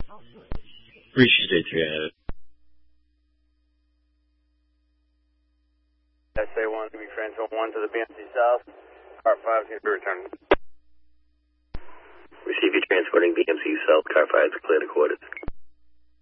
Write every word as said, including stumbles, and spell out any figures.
Appreciate it, three hundred. S A one to be transfer one to the B M C South. Car five is going to be returning. Receive you transporting B M C South. Car five is clear to quarters.